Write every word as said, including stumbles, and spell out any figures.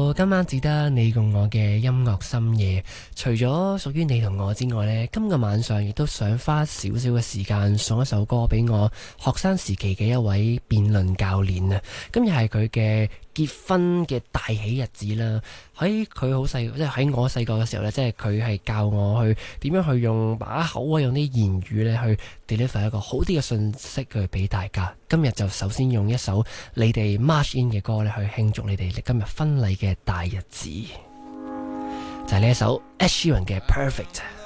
到今晚只得你共我嘅音樂深夜，除咗屬於你同我之外呢，今個晚上亦都想花少少嘅時間送一首歌俾我學生時期嘅一位辯論教練啊！今日係佢嘅結婚嘅大喜日子啦，喺佢好細，即係喺我細個嘅時候呢，即係佢係教我去點樣去用把口啊，用啲言語咧去 deliver 一個好啲嘅信息去俾大家。今日就首先用一首你哋 march in 嘅歌咧去慶祝你哋今日婚禮嘅大日子，就係呢一首 Ed Sheeran 嘅 Perfect。